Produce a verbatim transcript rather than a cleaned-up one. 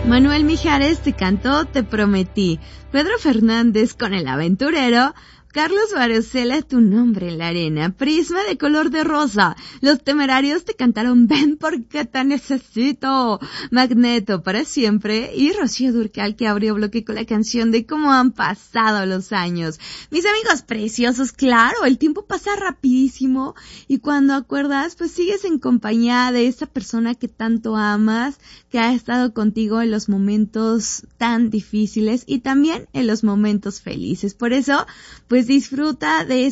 Manuel Mijares te cantó Te Prometí. Pedro Fernández con El Aventurero. Carlos Barosela, Tu Nombre en la Arena. Prisma de Color de Rosa. Los Temerarios te cantaron Ven porque te necesito. Magneto para siempre. Y Rocío Dúrcal, que abrió bloque con la canción de Cómo han pasado los años. Mis amigos preciosos, claro, el tiempo pasa rapidísimo y cuando acuerdas, pues sigues en compañía de esa persona que tanto amas, que ha estado contigo en los momentos tan difíciles y también en los momentos felices. Por eso, pues disfruta de